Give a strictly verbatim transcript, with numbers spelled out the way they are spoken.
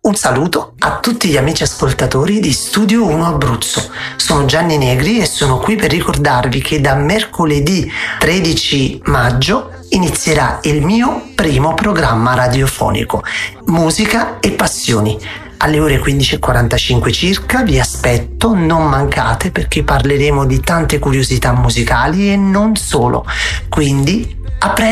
Un saluto a tutti gli amici ascoltatori di Studio uno Abruzzo. Sono Gianni Negri e sono qui per ricordarvi che da mercoledì tredici maggio inizierà il mio primo programma radiofonico, Musica e Passioni. Alle ore quindici e quarantacinque circa vi aspetto, non mancate, perché parleremo di tante curiosità musicali e non solo. Quindi a presto!